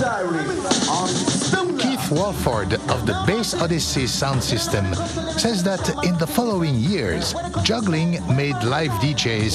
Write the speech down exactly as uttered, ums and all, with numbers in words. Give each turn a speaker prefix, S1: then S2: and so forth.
S1: Keith Walford of the Bass Odyssey sound system says that in the following years, juggling made live D Js